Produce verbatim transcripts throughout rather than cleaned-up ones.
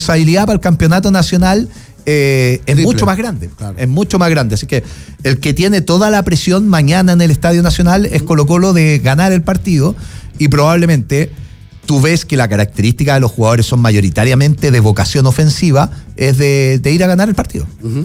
responsabilidad para el campeonato nacional eh, es Triple. mucho más grande. Claro. Es mucho más grande. Así que el que tiene toda la presión mañana en el Estadio Nacional es Colo-Colo de ganar el partido, y probablemente tú ves que la característica de los jugadores son mayoritariamente de vocación ofensiva, es de, de ir a ganar el partido. Uh-huh.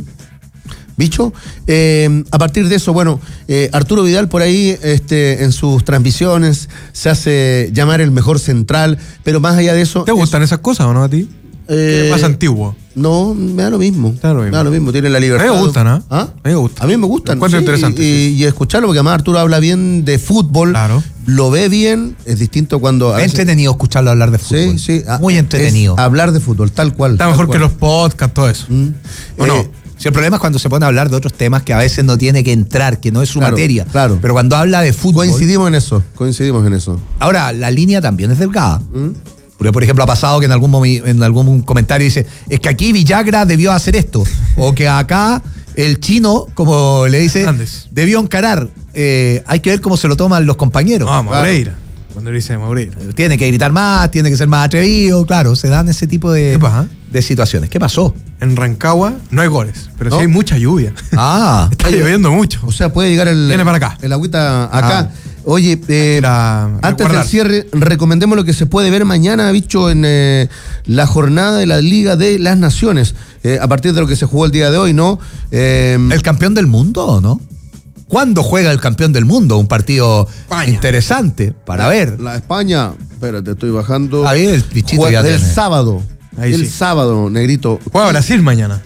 Bicho, eh, a partir de eso, bueno, eh, Arturo Vidal por ahí este, en sus transmisiones se hace llamar el mejor central, pero más allá de eso... ¿Te gustan es, esas cosas o no a ti? eh, Más antiguo. No, me da lo mismo. Da lo mismo. Me da lo mismo, tiene la libertad. A mí me gustan, ¿ah? ¿Ah? A mí me gustan. A mí me gustan. Lo encuentro sí, interesante, Y, sí. y escucharlo, porque además Arturo habla bien de fútbol. Claro. Lo ve bien, es distinto cuando... a Es veces- entretenido escucharlo hablar de fútbol. Sí, sí. ah, Muy entretenido. es hablar de fútbol, tal cual. Está tal mejor cual. que los podcasts, todo eso. Mm. ¿O no? Eh, Si el problema es cuando se pone a hablar de otros temas que a veces no tiene que entrar, que no es su Claro, materia. claro. Pero cuando habla de fútbol. Coincidimos en eso, coincidimos en eso. Ahora, la línea también es delgada. ¿Mm? Porque, por ejemplo, ha pasado que en algún, momi- en algún comentario dice, es que aquí Villagra debió hacer esto. O que acá el chino, como le dice, Hernández. debió encarar. Eh, hay que ver cómo se lo toman los compañeros. No, Moreira. Cuando le dice Moreira. Tiene que gritar más, tiene que ser más atrevido. Claro, se dan ese tipo de, ¿Qué pasa? de situaciones. ¿Qué pasó? En Rancagua no hay goles, pero ¿No? sí hay mucha lluvia. Ah, Está lloviendo mucho. O sea, puede llegar el, Viene para acá. el agüita acá. Ah. Oye, eh, La- antes del guardar. cierre, recomendemos lo que se puede ver mañana, bicho, en eh, la jornada de la Liga de las Naciones, eh, a partir de lo que se jugó el día de hoy, ¿no? Eh, ¿el campeón del mundo o no? ¿Cuándo juega el campeón del mundo? Un partido España. interesante para ver. La España, espérate, estoy bajando. Ahí el bichito Juega ya el tiene. sábado. Ahí el sí. sábado, negrito. Juega Brasil mañana.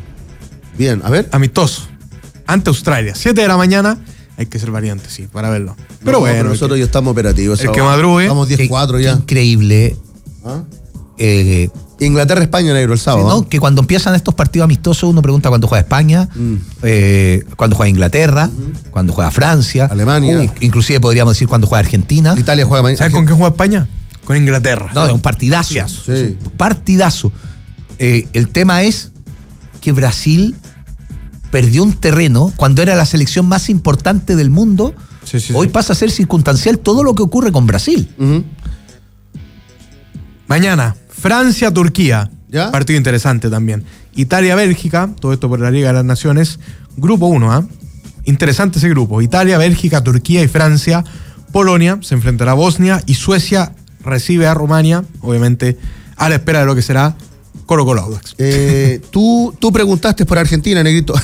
Bien, a ver. Amistoso. Ante Australia. siete de la mañana. Hay que ser variante, sí, para verlo. Pero No, bueno. nosotros el ya estamos operativos. el ahora. que madrugue. Estamos Qué- diez cuatro qué ya. Increíble. ¿Ah? eh, Inglaterra-España, negro, el sábado. ¿no? ¿ah? Que cuando empiezan estos partidos amistosos uno pregunta cuándo juega España, Mm. eh, cuándo juega Inglaterra, cuándo juega Francia, Alemania. uh, inclusive podríamos decir cuándo juega Argentina. Italia juega mañana. ¿Sabes con qué juega España? Con Inglaterra. No, es un partidazo. Sí. Es un partidazo. Eh, el tema es que Brasil perdió un terreno cuando era la selección más importante del mundo. Sí, sí, Hoy sí. pasa a ser circunstancial todo lo que ocurre con Brasil. Ujú. Mañana, Francia-Turquía. ¿Ya? Partido interesante también. Italia-Bélgica, todo esto por la Liga de las Naciones. Grupo uno, ¿ah? Interesante ese grupo. Italia, Bélgica, Turquía y Francia. Polonia se enfrentará a Bosnia y Suecia recibe a Rumania, obviamente a la espera de lo que será Colo-Colo Audax. Eh, tú, tú preguntaste por Argentina, negrito.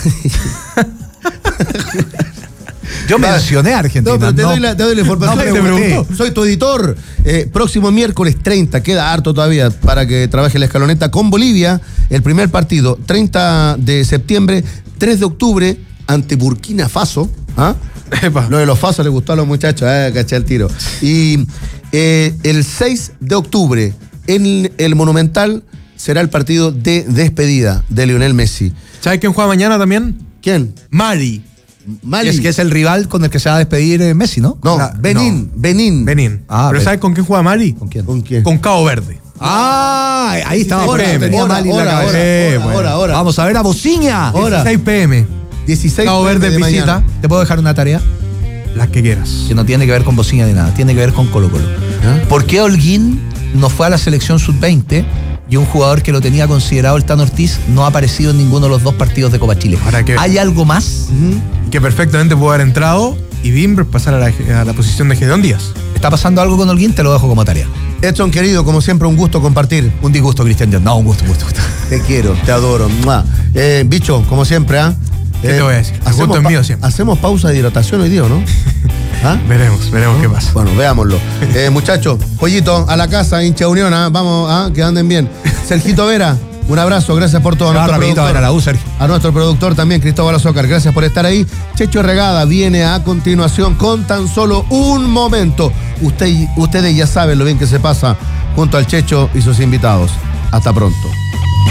Yo mencioné a Argentina. No, pero te, no- doy la, te doy la información. no Te pregunté. preguntó. Soy tu editor. Eh, próximo miércoles treinta, queda harto todavía para que trabaje la escaloneta con Bolivia. El primer partido, treinta de septiembre, tres de octubre, ante Burkina Faso. ¿Ah? Epa. Lo de los Fasos les gustó a los muchachos, eh, caché el tiro. Y eh, el seis de octubre, en el Monumental, será el partido de despedida de Lionel Messi. ¿Sabes quién juega mañana también? ¿Quién? Mali. Mali. Es que es el rival con el que se va a despedir eh, Messi, ¿no? No, La- Benín, no. Benín. Benín. Ah, ¿Pero Benín. sabes con quién juega Mali? ¿Con quién? ¿Con quién? Con Cabo Verde. Ah, ahí estaba. Ahora, por ahí, tenía ahora, Mali en la ahora, cabeza. ahora, Eh, ahora, bueno. ahora, ahora. Vamos a ver a Bociña. Ahora. dieciséis pe eme. dieciséis Cabo Verde de visita. mañana. ¿Te puedo dejar una tarea? Las que quieras. Que no tiene que ver con Bociña ni nada, tiene que ver con Colo Colo. ¿Ah? ¿Por qué Holguín no fue a la selección sub veinte y un jugador que lo tenía considerado el Tano Ortiz no ha aparecido en ninguno de los dos partidos de Copa Chile? Habrá que ver. ¿Hay algo más? Ujú. Que perfectamente pudo haber entrado y Bimber pasar a la, a la posición de Gedeón Díaz. ¿Está pasando algo con Holguín? Te lo dejo como tarea. Edson, querido, como siempre, un gusto compartir. Un disgusto, Cristian Díaz. No, un gusto, un gusto. un gusto. Te quiero, te adoro. ¡Mua! Eh, bicho, como siempre, ¿ah? ¿Qué te voy a decir? El hacemos gusto es pa- mío siempre. Hacemos pausa de hidratación hoy día, ¿o ¿no? ¿Ah? Veremos, veremos qué pasa. Bueno, veámoslo. Eh, muchachos, Pollito, a la casa, hincha Unión, ¿ah? Vamos, ¿ah? Que anden bien. Sergito Vera, un abrazo, gracias por todo. A Va nuestro rapidito a ver productor. a la U, Sergio. A nuestro productor también, Cristóbal Azócar, gracias por estar ahí. Checho Regada viene a continuación con tan solo un momento. Usted, ustedes ya saben lo bien que se pasa junto al Checho y sus invitados. Hasta pronto.